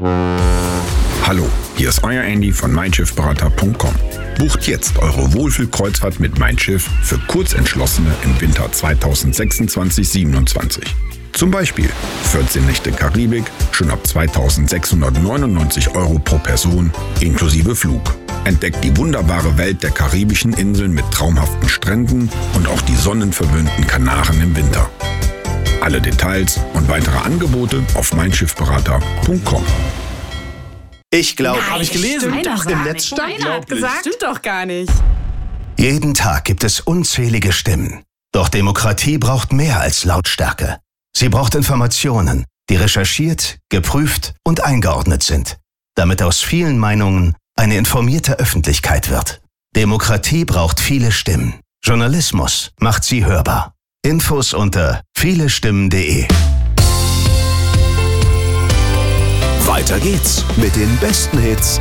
Hallo, hier ist euer Andy von meinschiffberater.com. Bucht jetzt eure Wohlfühlkreuzfahrt mit Mein Schiff für Kurzentschlossene im Winter 2026-27. Zum Beispiel 14 Nächte Karibik, schon ab 2.699 € pro Person, inklusive Flug. Entdeckt die wunderbare Welt der karibischen Inseln mit traumhaften Stränden und auch die sonnenverwöhnten Kanaren im Winter. Alle Details und weitere Angebote auf meinschiffberater.com. Ich glaube, Habe ich gelesen. im Netz stand. Keiner hat gesagt. Stimmt doch gar nicht. Jeden Tag gibt es unzählige Stimmen. Doch Demokratie braucht mehr als Lautstärke. Sie braucht Informationen, die recherchiert, geprüft und eingeordnet sind, damit aus vielen Meinungen eine informierte Öffentlichkeit wird. Demokratie braucht viele Stimmen. Journalismus macht sie hörbar. Infos unter vielestimmen.de. Weiter geht's mit den besten Hits